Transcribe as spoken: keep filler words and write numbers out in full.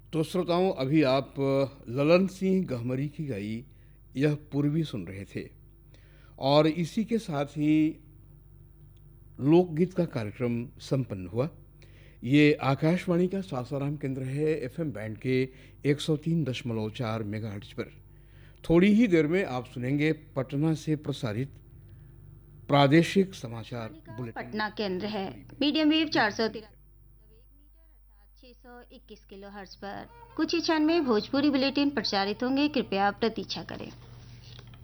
तो श्रोताओं, अभी आप ललन सिंह गहमरी की गाई यह पूर्वी सुन रहे थे और इसी के साथ ही लोकगीत का कार्यक्रम संपन्न हुआ। ये आकाशवाणी का सासाराम केंद्र है, एफएम बैंड के एक सौ तीन दशमलव चार मेगाहर्ट्ज पर। थोड़ी ही देर में आप सुनेंगे पटना से प्रसारित प्रादेशिक समाचार बुलेटिन। पटना केंद्र है, मीडियम वेव चार सौ तिरानवे छह सौ इक्कीस किलो हर्ट्ज पर कुछ ही क्षण में भोजपुरी बुलेटिन प्रचारित होंगे। कृपया प्रतीक्षा करें।